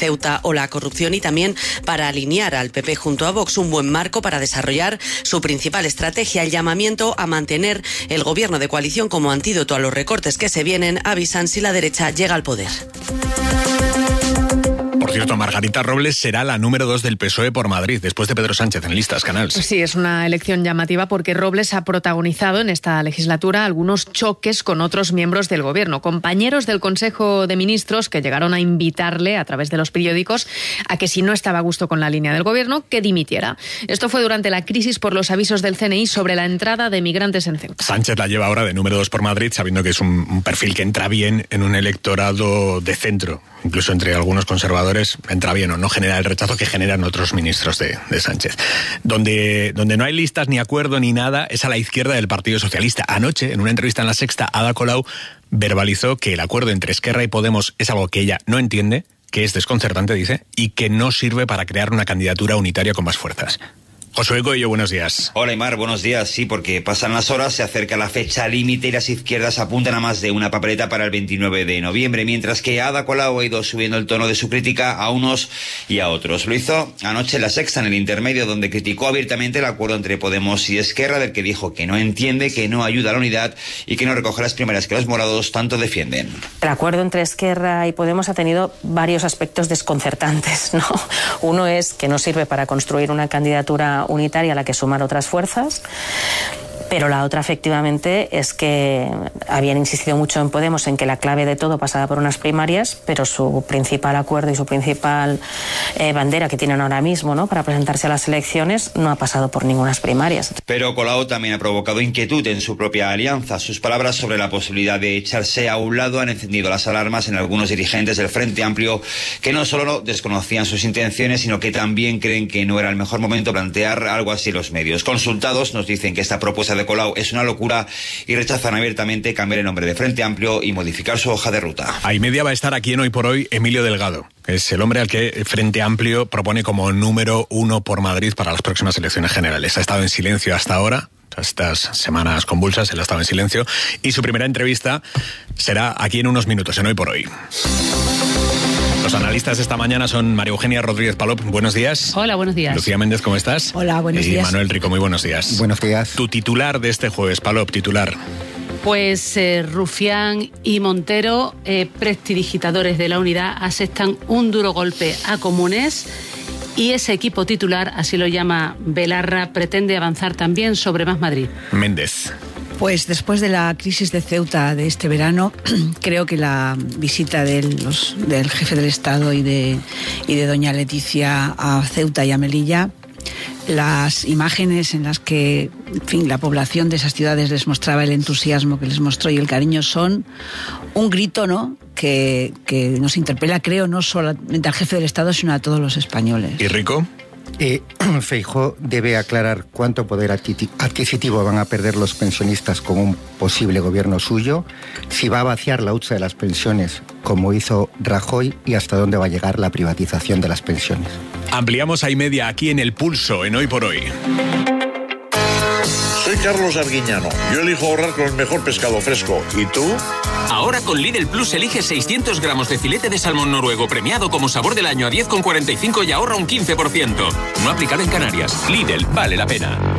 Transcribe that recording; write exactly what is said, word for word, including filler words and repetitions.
Ceuta o la corrupción, y también para alinear al P P junto a Vox, un buen marco para desarrollar su principal estrategia, el llamamiento a mantener el gobierno de coalición como antídoto a los recortes que se vienen, avisan si la derecha llega al poder. Por cierto, Margarita Robles será la número dos del P S O E por Madrid, después de Pedro Sánchez en listas, Canals. Sí, es una elección llamativa porque Robles ha protagonizado en esta legislatura algunos choques con otros miembros del gobierno, compañeros del Consejo de Ministros que llegaron a invitarle a través de los periódicos a que, si no estaba a gusto con la línea del gobierno, que dimitiera. Esto fue durante la crisis por los avisos del C N I sobre la entrada de migrantes en Ceuta. Sánchez la lleva ahora de número dos por Madrid, sabiendo que es un, un perfil que entra bien en un electorado de centro. Incluso entre algunos conservadores entra bien o no genera el rechazo que generan otros ministros de, de Sánchez. Donde, donde no hay listas ni acuerdo ni nada es a la izquierda del Partido Socialista. Anoche, en una entrevista en La Sexta, Ada Colau verbalizó que el acuerdo entre Esquerra y Podemos es algo que ella no entiende, que es desconcertante, dice, y que no sirve para crear una candidatura unitaria con más fuerzas. Josué Coello, buenos días. Hola, Aimar, buenos días. Sí, porque pasan las horas, se acerca la fecha límite y las izquierdas apuntan a más de una papeleta para el veintinueve de noviembre, mientras que Ada Colau ha ido subiendo el tono de su crítica a unos y a otros. Lo hizo anoche en La Sexta, en el intermedio, donde criticó abiertamente el acuerdo entre Podemos y Esquerra, del que dijo que no entiende, que no ayuda a la unidad y que no recoge las primarias que los morados tanto defienden. El acuerdo entre Esquerra y Podemos ha tenido varios aspectos desconcertantes, ¿no? Uno es que no sirve para construir una candidatura unitaria a la que sumar otras fuerzas, pero la otra efectivamente es que habían insistido mucho en Podemos en que la clave de todo pasaba por unas primarias, pero su principal acuerdo y su principal eh, bandera que tienen ahora mismo, ¿no?, para presentarse a las elecciones no ha pasado por ninguna primarias. Pero Colau también ha provocado inquietud en su propia alianza. Sus palabras sobre la posibilidad de echarse a un lado han encendido las alarmas en algunos dirigentes del Frente Amplio, que no solo desconocían sus intenciones, sino que también creen que no era el mejor momento plantear algo así en los medios. Consultados nos dicen que esta propuesta de Colau es una locura y rechazan abiertamente cambiar el nombre de Frente Amplio y modificar su hoja de ruta. A y media va a estar aquí en Hoy por Hoy Emilio Delgado, que es el hombre al que Frente Amplio propone como número uno por Madrid para las próximas elecciones generales. Ha estado en silencio hasta ahora, estas semanas convulsas, él ha estado en silencio, y su primera entrevista será aquí en unos minutos, en Hoy por Hoy. Los analistas esta mañana son María Eugenia Rodríguez Palop, buenos días. Hola, buenos días. Lucía Méndez, ¿cómo estás? Hola, buenos y días. Y Manuel Rico, muy buenos días. Buenos días. Tu titular de este jueves, Palop, titular. Pues eh, Rufián y Montero, eh, prestidigitadores de la unidad, asestan un duro golpe a Comunes, y ese equipo titular, así lo llama Belarra, pretende avanzar también sobre Más Madrid. Méndez. Pues después de la crisis de Ceuta de este verano, creo que la visita de los, del jefe del Estado y de, y de doña Leticia a Ceuta y a Melilla, las imágenes en las que, en fin, la población de esas ciudades les mostraba el entusiasmo que les mostró y el cariño, son un grito, ¿no?, que, que nos interpela, creo, no solamente al jefe del Estado, sino a todos los españoles. ¿Y Rico? Eh, Feijóo debe aclarar cuánto poder adquisitivo van a perder los pensionistas con un posible gobierno suyo, si va a vaciar la hucha de las pensiones como hizo Rajoy y hasta dónde va a llegar la privatización de las pensiones. Ampliamos a y media aquí en El Pulso, en Hoy por Hoy. Soy Carlos Arguiñano. Yo elijo ahorrar con el mejor pescado fresco. ¿Y tú? Ahora con Lidl Plus elige seiscientos gramos de filete de salmón noruego premiado como sabor del año a diez con cuarenta y cinco y ahorra un quince por ciento. No aplicado en Canarias. Lidl, vale la pena.